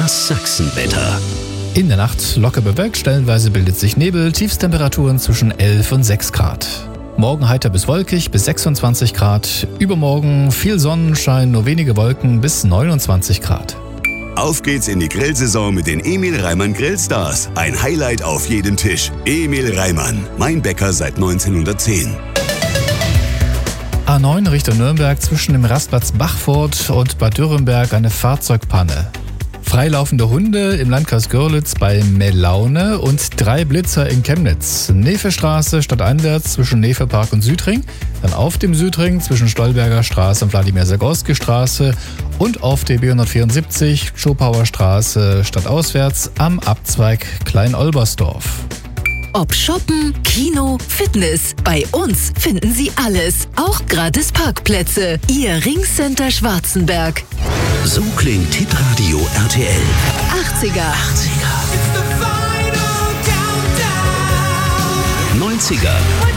Das Sachsenwetter. In der Nacht locker bewölkt, stellenweise bildet sich Nebel, Tiefstemperaturen zwischen 11 und 6 Grad. Morgen heiter bis wolkig bis 26 Grad, übermorgen viel Sonnenschein, nur wenige Wolken bis 29 Grad. Auf geht's in die Grillsaison mit den Emil Reimann Grillstars. Ein Highlight auf jedem Tisch. Emil Reimann, mein Bäcker seit 1910. A9 Richtung Nürnberg zwischen dem Rastplatz Bachfurt und Bad Dürrenberg eine Fahrzeugpanne. Freilaufende Hunde im Landkreis Görlitz bei Melaune und 3 Blitzer in Chemnitz. Nevestraße stadteinwärts zwischen Nevepark und Südring, dann auf dem Südring zwischen Stolberger Straße und Wladimir-Sagorski Straße und auf der B174 Schopauer Straße stadtauswärts am Abzweig Klein-Olbersdorf. Ob Shoppen, Kino, Fitness, bei uns finden Sie alles. Auch gratis Parkplätze. Ihr Ringcenter Schwarzenberg. So klingt Hitradio RTL. 80er. 90er.